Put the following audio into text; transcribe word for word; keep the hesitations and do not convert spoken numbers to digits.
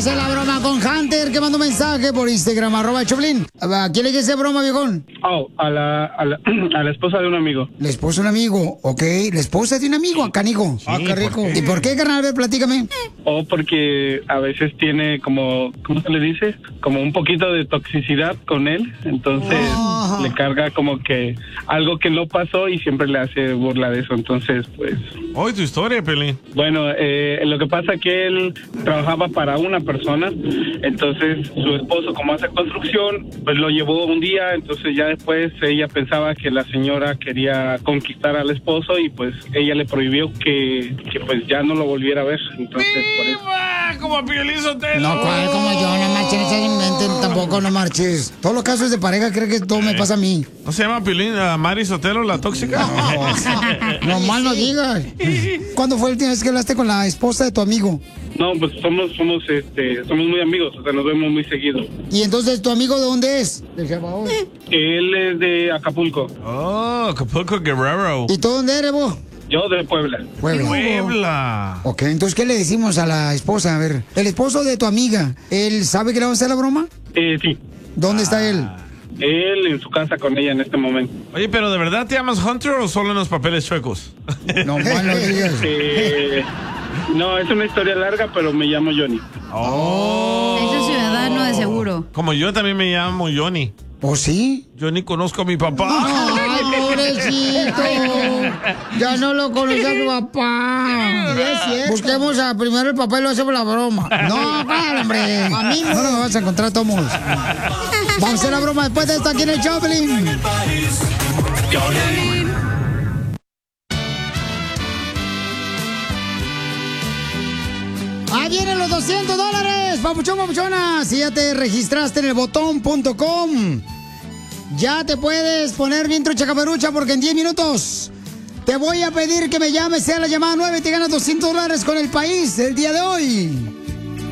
hacer la broma con Hunter, que mandó un mensaje por Instagram, arroba el Choplin. ¿A quién le quiere hacer broma, viejón? Oh, a la, a la, a la esposa de un amigo. La esposa de un amigo, ok. La esposa de un amigo, acá, Nico. Sí, ah, qué rico. ¿por qué? ¿Y por qué, carnal? A ver, platícame. O oh, porque a veces tiene como, ¿cómo se le dice? Como un poquito de toxicidad con él. Entonces oh. le carga como que algo que no pasó y siempre le hace burla de eso. Entonces, pues... Hoy tu historia, Pelín. Bueno, eh, lo que pasa es que él trabajaba para una persona. Entonces, su esposo, como hace construcción, pues lo llevó un día. Entonces, ya después ella pensaba que la señora quería conquistar al esposo y pues ella le prohibió que, que pues ya no lo volviera a ver. Entonces, por eso. Como a Piolín Sotelo. No, ¿cuál? Como yo, no marches, no se inventen, tampoco, no marches. Todos los casos de pareja creen que todo me pasa a mí. ¿No se llama Piolín uh, Mari Sotelo, la tóxica? No, no mal no digas. ¿Cuándo fue la última vez que hablaste con la esposa de tu amigo? No, pues somos, somos, este, somos muy amigos, o sea, nos vemos muy seguido. ¿Y entonces tu amigo de dónde es? ¿De Salvador? Él es de Acapulco. Oh, Acapulco Guerrero. ¿Y tú dónde eres vos? Yo de Puebla. Puebla. Puebla. Ok, entonces, ¿qué le decimos a la esposa? A ver, el esposo de tu amiga, ¿él sabe que le vamos a hacer la broma? Eh, sí. ¿Dónde ah. está él? Él en su casa con ella en este momento. Oye, pero ¿de verdad te llamas Hunter o solo en los papeles chuecos? No, mal no digas. Eh, no, es una historia larga, pero me llamo Johnny. Oh. Eso es ciudadano de seguro. Como yo también me llamo Johnny. ¿Oh, sí? Yo ni conozco a mi papá. Ay, pobrecito. Ya no lo conoce a tu papá. Busquemos a primero el papá y lo hacemos la broma. No, claro, hombre. A mí no lo vas a encontrar todos. Vamos a hacer la broma después de esto aquí en el Choplin. Ahí vienen los doscientos dólares, papuchón, papuchona. Si ya te registraste en el botón punto com, ya te puedes poner bien trucha caperucha porque en diez minutos te voy a pedir que me llames, sea la llamada nueve y te ganas doscientos dólares con el país el día de hoy.